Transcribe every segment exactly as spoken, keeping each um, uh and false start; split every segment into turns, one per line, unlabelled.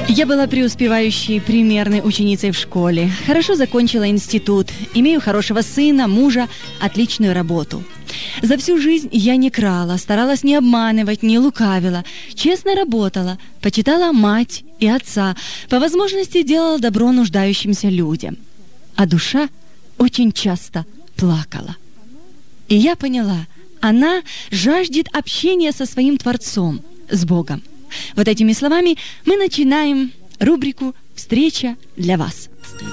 Я была преуспевающей примерной ученицей в школе, хорошо закончила институт, имею хорошего сына, мужа, отличную работу. За всю жизнь я не крала, старалась не обманывать, не лукавила, честно работала, почитала мать и отца, по возможности делала добро нуждающимся людям. А душа очень часто плакала. И я поняла, она жаждет общения со своим Творцом, с Богом. Вот этими словами мы начинаем рубрику «Встреча для вас».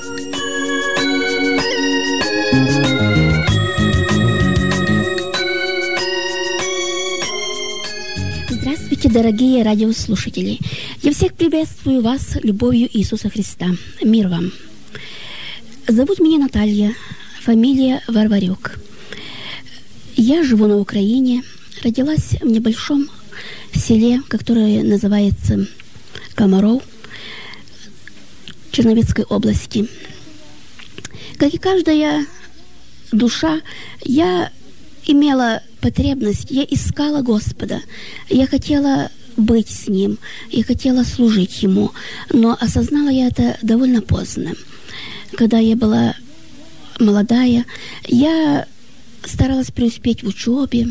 Здравствуйте, дорогие радиослушатели! Я всех приветствую вас любовью Иисуса Христа. Мир вам! Зовут меня Наталья, фамилия Варварюк. Я живу на Украине, родилась в небольшом селе, которое называется Комаров, Черновецкой области. Как и каждая душа, я имела потребность, я искала Господа, я хотела быть с Ним, я хотела служить Ему, но осознала я это довольно поздно. Когда я была молодая, я старалась преуспеть в учебе,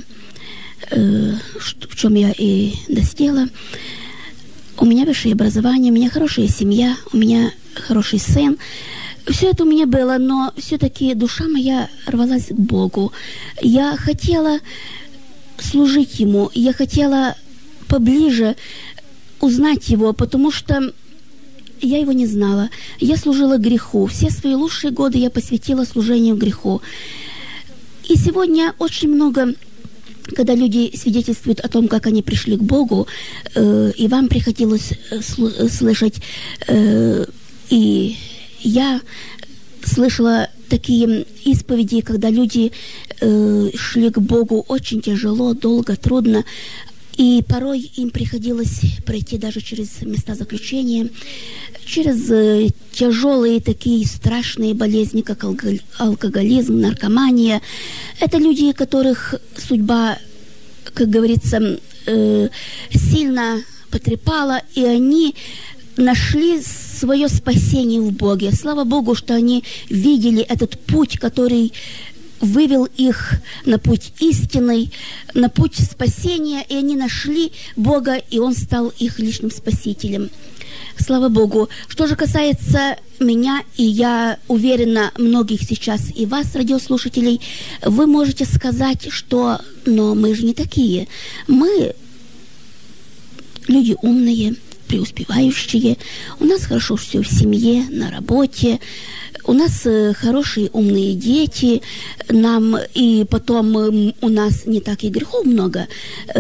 в чем я и достигла. У меня высшее образование, у меня хорошая семья, у меня хороший сын. Все это у меня было, но все-таки душа моя рвалась к Богу. Я хотела служить Ему, я хотела поближе узнать Его, потому что я Его не знала. Я служила греху. Все свои лучшие годы я посвятила служению греху. И сегодня очень много, когда люди свидетельствуют о том, как они пришли к Богу, э, и вам приходилось сл- слышать, э, и я слышала такие исповеди, когда люди э, шли к Богу очень тяжело, долго, трудно, и порой им приходилось пройти даже через места заключения, через э, тяжелые такие страшные болезни, как алкоголь, алкоголизм, наркомания. Это люди, которых судьба, как говорится, э, сильно потрепала, и они нашли свое спасение в Боге. Слава Богу, что они видели этот путь, который вывел их на путь истинный, на путь спасения, и они нашли Бога, и Он стал их личным спасителем. Слава Богу. Что же касается меня, и я уверена, многих сейчас и вас, радиослушателей, вы можете сказать, что но мы же не такие. Мы люди умные, преуспевающие, у нас хорошо все в семье, на работе, у нас э, хорошие умные дети, нам и потом э, у нас не так и грехов много.